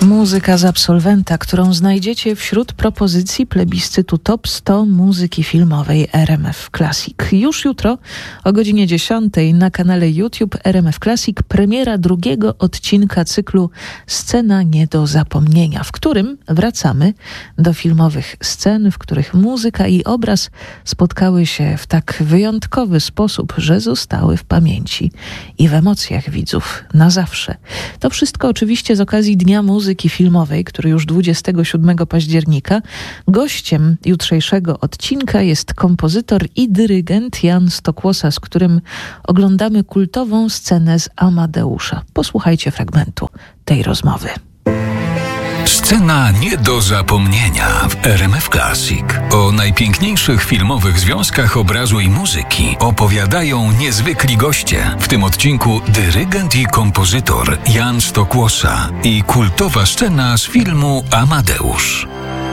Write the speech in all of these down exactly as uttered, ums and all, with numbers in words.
Muzyka z absolwenta, którą znajdziecie wśród propozycji plebiscytu Top sto muzyki filmowej R M F Classic. Już jutro o godzinie dziesiątej na kanale YouTube R M F Classic premiera drugiego odcinka cyklu Scena nie do zapomnienia, w którym wracamy do filmowych scen, w których muzyka i obraz spotkały się w tak wyjątkowy sposób, że zostały w pamięci i w emocjach widzów na zawsze. To wszystko oczywiście z okazji Dnia Muzyki Filmowej, który już dwudziestego siódmego października. Gościem jutrzejszego odcinka jest kompozytor i dyrygent Jan Stokłosa, z którym oglądamy kultową scenę z Amadeusza. Posłuchajcie fragmentu tej rozmowy. Scena nie do zapomnienia w R M F Classic. O najpiękniejszych filmowych związkach obrazu i muzyki opowiadają niezwykli goście. W tym odcinku dyrygent i kompozytor Jan Stokłosa i kultowa scena z filmu Amadeusz.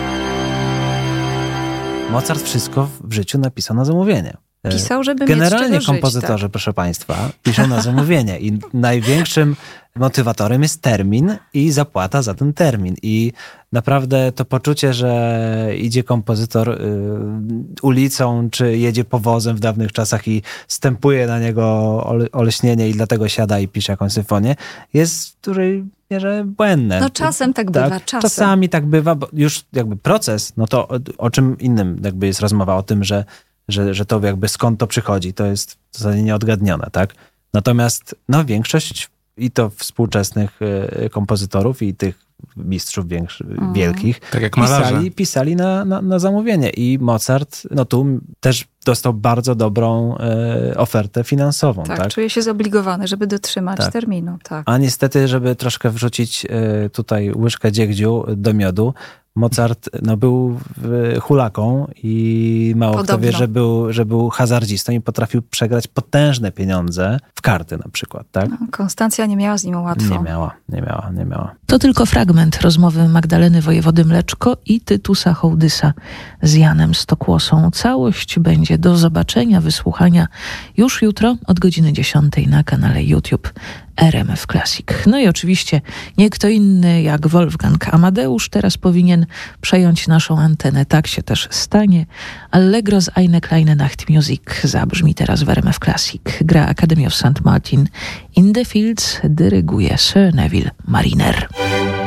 Mozart wszystko w życiu napisał na zamówienie. Pisał, żeby Generalnie mieć z czego kompozytorzy, żyć, tak? proszę Państwa, piszą na zamówienie i największym motywatorem jest termin i zapłata za ten termin. I naprawdę to poczucie, że idzie kompozytor y, ulicą, czy jedzie powozem w dawnych czasach i stępuje na niego ole, oleśnienie i dlatego siada i pisze jakąś symfonię, jest w dużej mierze błędne. No czasem tak, tak bywa, czasem. Czasami tak bywa, bo już jakby proces, no to o, o czym innym jakby jest rozmowa, o tym, że Że, że to jakby skąd to przychodzi, to jest w zasadzie nieodgadnione, tak? Natomiast no większość i to współczesnych y, kompozytorów i tych mistrzów większy, mm. wielkich tak jak malarze. pisali, pisali na, na, na zamówienie i Mozart no tu też dostał bardzo dobrą y, ofertę finansową. Tak, tak, czuje się zobligowany, żeby dotrzymać tak. terminu. Tak. A niestety, żeby troszkę wrzucić y, tutaj łyżkę dziegdziu do miodu, Mozart no, był hulaką i mało Podobno. kto wie, że był, że był hazardzistą i potrafił przegrać potężne pieniądze w karty na przykład, tak? No, Konstancja nie miała z nim łatwo. Nie miała, nie miała, nie miała. To tylko fragment rozmowy Magdaleny Wojewody Mleczko i Tytusa Hołdysa z Janem Stokłosą. Całość będzie do zobaczenia, wysłuchania już jutro od godziny dziesiątej na kanale YouTube R M F Classic. No i oczywiście nie kto inny jak Wolfgang Amadeusz teraz powinien przejąć naszą antenę. Tak się też stanie. Allegro z Eine kleine Nachtmusik zabrzmi teraz w R M F Classic. Gra Academy of Saint Martin in the Fields, dyryguje Sir Neville Mariner.